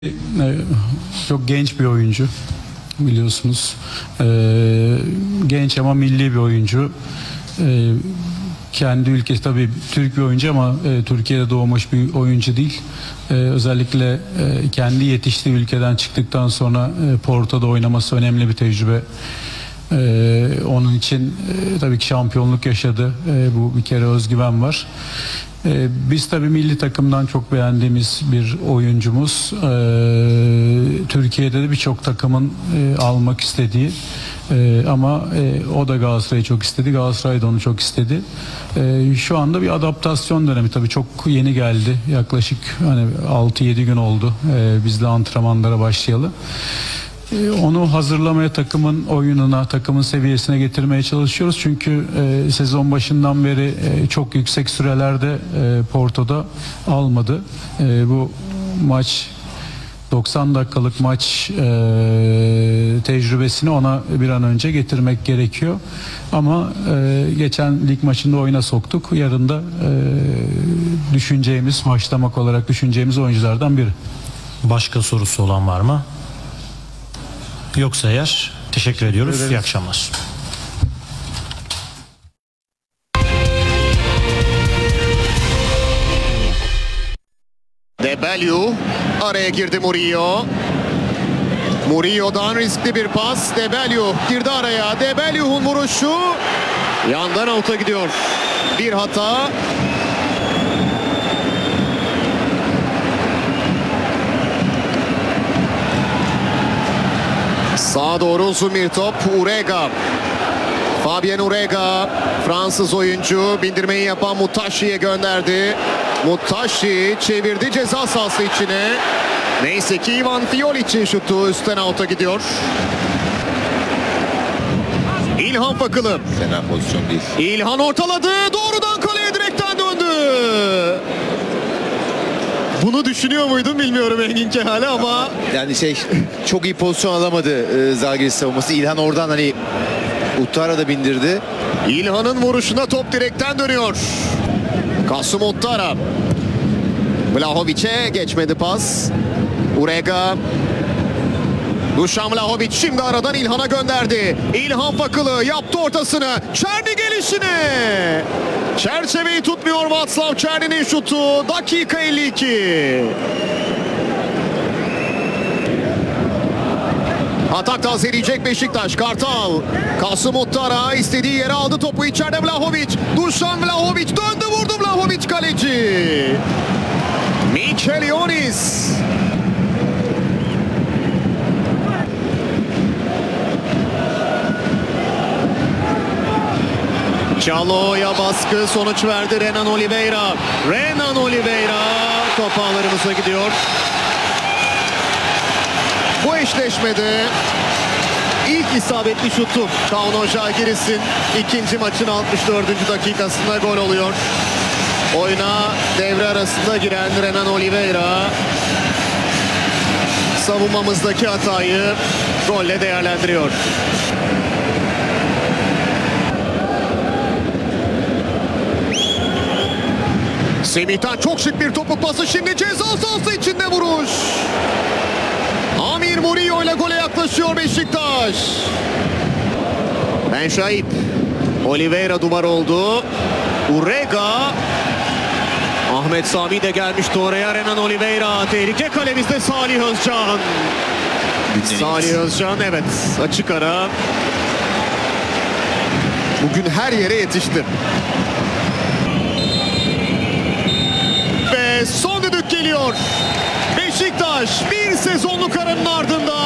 Çok genç bir oyuncu biliyorsunuz. Genç ama milli bir oyuncu. Kendi ülkesi tabii Türk bir oyuncu ama Türkiye'de doğmuş bir oyuncu değil. Özellikle kendi yetiştiği ülkeden çıktıktan sonra Porto'da oynaması önemli bir tecrübe. Onun için tabii ki şampiyonluk yaşadı. Bu bir kere özgüven var. Biz tabii milli takımdan çok beğendiğimiz bir oyuncumuz. Türkiye'de de birçok takımın almak istediği ama o da Galatasaray'ı çok istedi. Galatasaray da onu çok istedi. Şu anda bir adaptasyon dönemi, tabii çok yeni geldi. Yaklaşık 6-7 gün oldu biz de antrenmanlara başlayalı. Onu hazırlamaya, takımın oyununa, takımın seviyesine getirmeye çalışıyoruz. Çünkü sezon başından beri çok yüksek sürelerde Porto'da almadı. Bu maç 90 dakikalık maç tecrübesini ona bir an önce getirmek gerekiyor. Ama geçen lig maçında oyuna soktuk. Yarın da düşüneceğimiz, başlamak olarak düşüneceğimiz oyunculardan biri. Başka sorusu olan var mı? Yoksa eğer teşekkür ediyoruz. İyi akşamlar. De Bellew araya girdi Murillo. Murillo'dan riskli bir pas. De Bellew girdi araya. De Bellew'un vuruşu yandan out'a gidiyor. Bir hata. Sağa doğru uzun bir top. Urega. Fabien Urega, Fransız oyuncu, bindirmeyi yapan Mutashi'ye gönderdi. Mutashi çevirdi ceza sahası içine. Neyse ki Ivan Fiolic'in şutu üstten out'a gidiyor. İlhan Fakılı. Fena pozisyon değil. İlhan ortaladı. Doğrudan kaleye direkten döndü. Bunu düşünüyor muydun bilmiyorum Engin Kehal'e ama... Yani çok iyi pozisyon alamadı Zalgiris savunması. İlhan oradan Uttara da bindirdi. İlhan'ın vuruşuna top direkten dönüyor. Kasım Uttara. Vlahovic'e geçmedi pas. Urega. Dušan Vlahović şimdi aradan İlhan'a gönderdi. İlhan Fakılı yaptı ortasını. Černi gelişine. Çerçeveyi tutmuyor Václav Černi'nin şutu. Dakika 52. Atak tazeleyecek Beşiktaş. Kartal. Kasım Uttara istediği yere aldı topu, içeride Vlahović. Dušan Vlahović döndü, vurdu Vlahović kaleci. Mikel Ionis. Çalo'ya baskı sonuç verdi Renan Oliveira. Renan Oliveira top ağlarımıza gidiyor. Bu eşleşmede ilk isabetli şutu Kauno Žalgiris'in ikinci maçın 64. dakikasında gol oluyor. Oyuna devre arasında giren Renan Oliveira savunmamızdaki hatayı golle değerlendiriyor. Semih'ten çok şık bir topuk pası, şimdi ceza sahası içinde vuruş. Amir Murillo ile gole yaklaşıyor Beşiktaş. Ben Şahip. Oliveira duvar oldu. Urega. Ahmet Sami de gelmişti oraya. Renan Oliveira. Tehlike kalemizde Salih Özcan. Salih Özcan, evet, açık ara. Bugün her yere yetişti. Ve son düdük geliyor. Beşiktaş bir sezonluk aranın ardından